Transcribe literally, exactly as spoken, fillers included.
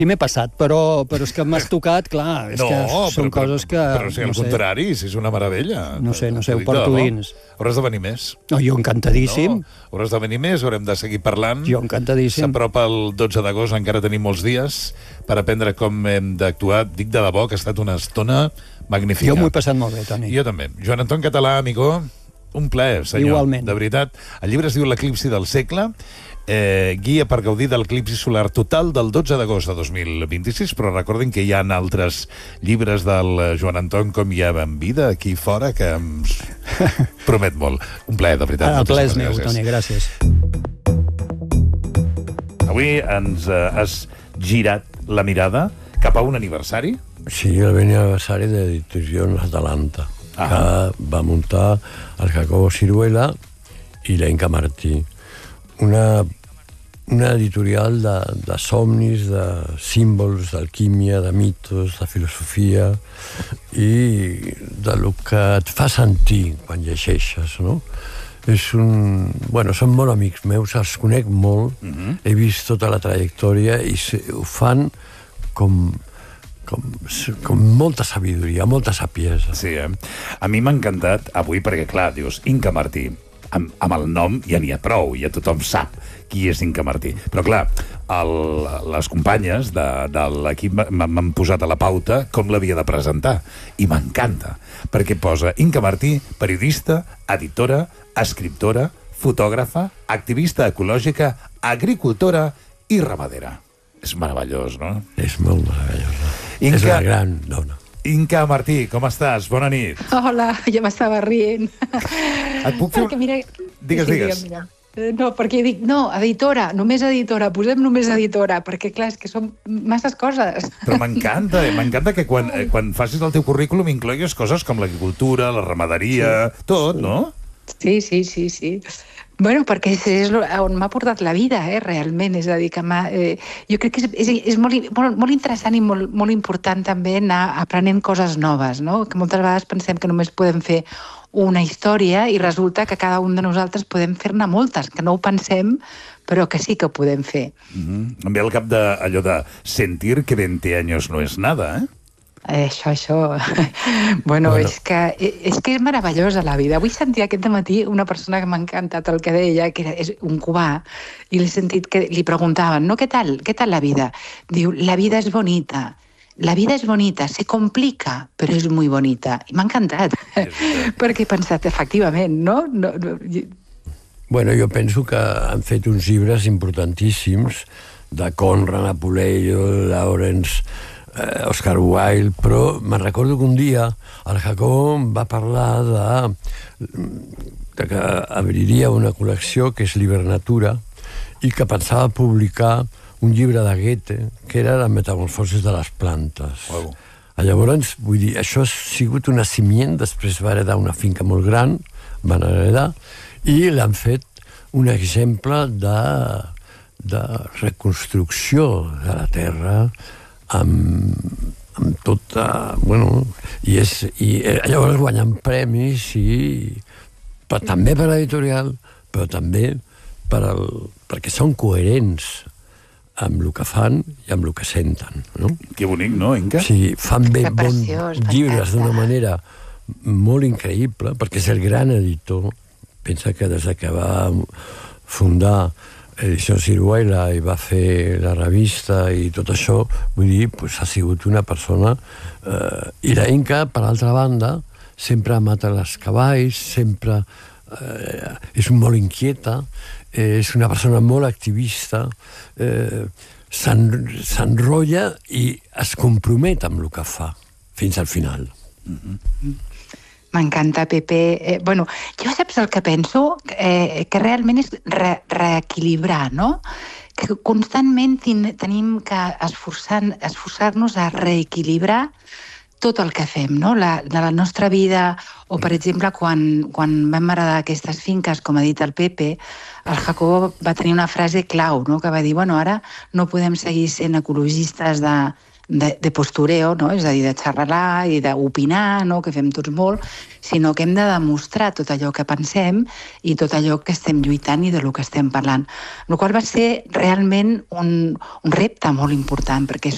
Sí, m'he passat, però, però és que m'has tocat, clar, és no, que són però, coses que... Però si al no sé, contrari, si és una meravella. No sé, no sé, T'ho ho dic de porto debò. dins. Hauràs de venir més. No, jo encantadíssim. No, hauràs de venir més, haurem de seguir parlant. Jo encantadíssim. S'apropa el dotze d'agost, encara tenim molts dies per aprendre com hem d'actuar. Dic de debò que ha estat una estona magnífica. Jo m'ho he passat molt bé, Toni. Jo també. Joan Anton Català, amigo, un plaer, senyor. Igualment. De veritat. El llibre es diu L'eclipsi del segle, eh, guia per gaudir de l'eclipsi solar total del dotze d'agost de dos mil vint-i-sis, però recordin que hi ha altres llibres del Joan Anton, com Hi ha en vida, aquí fora, que em promet molt. Un plaer, de veritat. El plaer és meu, gràcies. Toni, gràcies. Avui ens eh, has girat la mirada cap a un aniversari. Sí, el aniversari de Edicions Atalanta, Ah. que va muntar el Jacobo Siruela i l'Enca Martí. Una, una editorial de, de somnis, de símbols, d'alquímia, de mitos, de filosofia i de lo que et fa sentir quan llegeixes, no? És un... Bueno, són molt amics meus, els conec molt, uh-huh. He vist tota la trajectòria i se, ho fan com... Com, com molta sabidoria, molta sapiesa. Sí, eh? A mi m'ha encantat avui perquè, clar, dius, Inca Martí, amb, amb el nom ja n'hi ha prou, ja tothom sap qui és Inca Martí. Però, clar, el, les companyes de, de l'equip m'han posat a la pauta com l'havia de presentar. I m'encanta, perquè posa Inca Martí, periodista, editora, escriptora, fotògrafa, activista ecològica, agricultora i ramadera. És meravellós, no? És molt meravellós. Inca... És una gran dona. Inca Martí, com estàs? Bona nit. Hola, ja m'estava rient. Et puc fer... Perquè, mira... Digues, sí, digues. Mira. No, perquè dic, no, editora, només editora, posem només editora, perquè, clar, és que són masses coses. Però m'encanta, eh? M'encanta que quan, eh, quan facis el teu currículum incloguis coses com l'agricultura, la ramaderia, sí. tot, no? Sí, sí, sí, sí. Bueno, perquè és on m'ha portat la vida, eh, realment. És a dir, que eh, jo crec que és, és, és molt, molt, molt interessant i molt, molt important també anar aprenent coses noves, no? Que moltes vegades pensem que només podem fer una història i resulta que cada un de nosaltres podem fer-ne moltes, que no ho pensem, però que sí que ho podem fer. Mm-hmm. Em ve al cap de, allò de sentir que veinte años no es nada, eh? Això, això... Bueno, bueno. És, que, és que és meravellosa la vida. Avui sentia aquest matí una persona que m'ha encantat el que deia, que era, és un cubà, i l'he sentit que li preguntaven, no, què tal? Què tal la vida? Diu, la vida és bonita. La vida és bonita, se complica, però és muy bonita. I m'ha encantat, perquè he pensat, efectivament, no? no, no Bueno, jo penso que han fet uns llibres importantíssims de Conrad, Napoleon, Lawrence... Eh, Oscar Wilde, però me'n recordo que un dia el Jacobo va parlar de, de que obriria una col·lecció que és Libernatura i que pensava publicar un llibre de Goethe que era La metamorfosis de les plantes. Wow. Llavors, vull dir, això ha sigut una cimient, després va heredar una finca molt gran, van heredar, i l'han fet un exemple de, de reconstrucció de la terra amb, amb tota... Bueno, i, és, i llavors guanyen premis i per, també per l'editorial, però també per el, perquè són coherents amb el que fan i amb el que senten, no? Que bonic, no, Inca? Sí, fan bé bons preciós, llibres d'una manera molt increïble, perquè és el gran editor. Pensa que des que va fundar Edicions Siruela i va fer la revista i tot això, vull dir, pues, ha sigut una persona... Eh, I la Inca, per altra banda, sempre mata els cavalls, sempre eh, és molt inquieta, eh, és una persona molt activista, eh, s'enrotlla i es compromet amb el que fa, fins al final. Mm-hmm. M'encanta, Pepe. Eh, bueno, jo saps el que penso? Eh, que realment és re reequilibrar, no? Que constantment ten tenim que esforçar-nos esforçar a reequilibrar tot el que fem, no? La, de la nostra vida, o per exemple, quan, quan vam heredar aquestes finques, com ha dit el Pepe, el Jacobo va tenir una frase clau, no? Que va dir, bueno, ara no podem seguir sent ecologistes de... De, de postureo, no? És a dir, de xerrar i d'opinar, no? Que fem tots molt, sinó que hem de demostrar tot allò que pensem i tot allò que estem lluitant i de lo que estem parlant. El qual va ser realment un, un repte molt important, perquè